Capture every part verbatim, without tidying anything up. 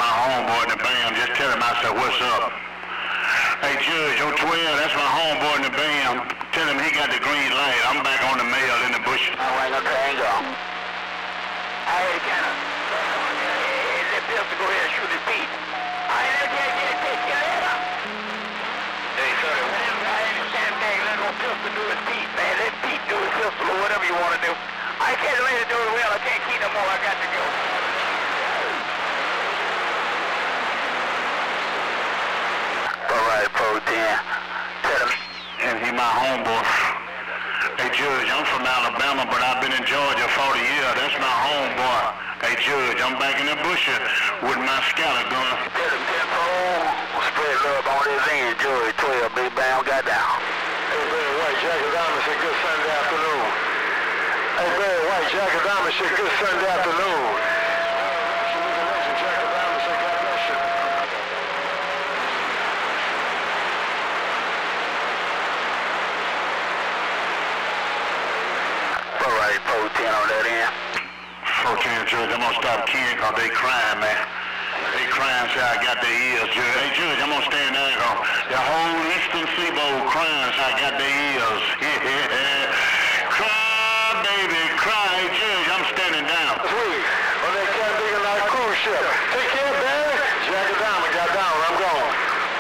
my homeboy in the band. Just tell him I said, what's up? Hey, Judge, oh twelve, that's my homeboy in the band. Tell him he got the green light. I'm back on the mail in the bush. All right, okay, hang on. Hey, kind of. Hey, let Pistol go ahead and shoot his beat. All right, let's get it, get it, get it. Hey, sorry. I understand, man. Let no Pistol do his beat, man. Let Pete do his pistol or whatever you want to do. I can't let it do it well. I can't keep no more. I got to go. All right, Pro ten. Tell him. And he my homeboy. Hey, Judge, I'm from Alabama, but I've been in Georgia forty years. That's my homeboy. Hey, Judge, I'm back in the bushes with my scatter gun. Tell him, Tempo. Spread love on his end, Judge. twelve, big bang, got down. Hey, Barry White, Jack Adams, say good Sunday afternoon. Hey, Barry White, Jack Adams, say good Sunday afternoon. Jack Adams, say God bless you. All right, Pro ten on that end. Pro ten, Judge, I'm gonna stop kidding because they crying, man. They crying, say I got their ears, Judge. Hey, Judge, I'm gonna stand there, go. The whole Eastern Seaboard crying, say I got their ears. Yeah. Cry, baby, cry. Hey, Judge, I'm standing down. Sweet, on that Caribbean Light cruise ship. Take care, Barry. Jack Adams, got down, I'm gone.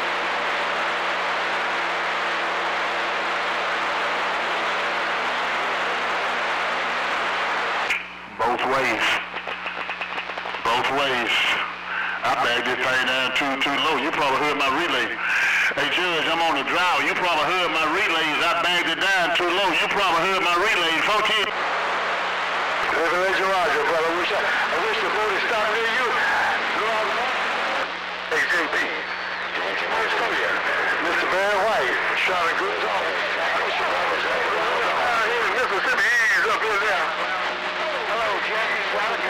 Both ways. Both ways. I bagged this thing down too too low. You probably heard my relay. Hey, Judge, I'm on the drive. You probably heard my relays. I bagged it down too low. You probably heard my relays. fourteen. Revelation Roger, brother. I wish, I, I wish the boat had stopped near you. Hey, J P. Mister Barry White, shot a good dog. Mississippi, ease up here now. Hello, Jackie.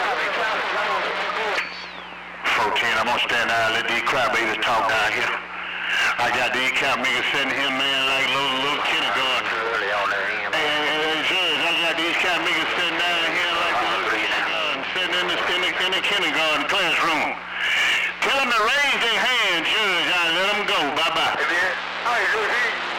fourteen, I'm gonna stand down and let these crybabies talk down here. I got these cap niggas sitting here, man, like little, little kindergarten. Early on there, Ian. Hey, hey, hey, Judge, I got these cap niggas sitting down here like little kindergarten, sitting in the, in the, in the kindergarten classroom. Tell them to raise their hand, Judge. I let them go. Bye-bye. Hey, man. Hi, J P.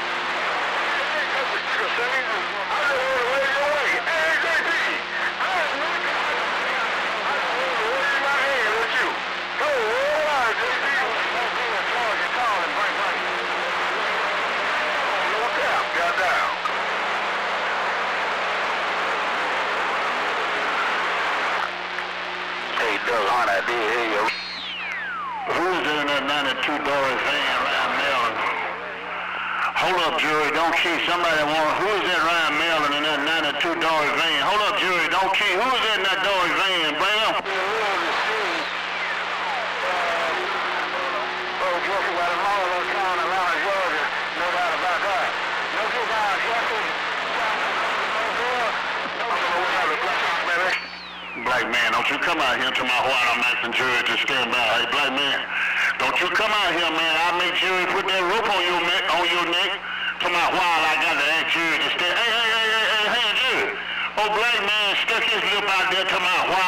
I did hear you. Who's doing that ninety-two Doris van, Ryan Mellon? Hold up, jury, don't key. Somebody want, who is that Ryan Mellon in that ninety-two Doris van? Hold up, jury, don't key. Who is that in that Doris van, bring up? Oh, Jeffrey, by the mall of town around Georgia. No doubt about that. No good down, Jeffrey. Black man, don't you come out here to my white, I'm asking jury to stand by. Hey, black man, don't you come out here, man. I'll make jury put that rope on your neck, on your neck. To my while, I got to ask jury to stand. Hey, hey, hey, hey, hey, hey, jury. Oh, black man stuck his lip out there to my while.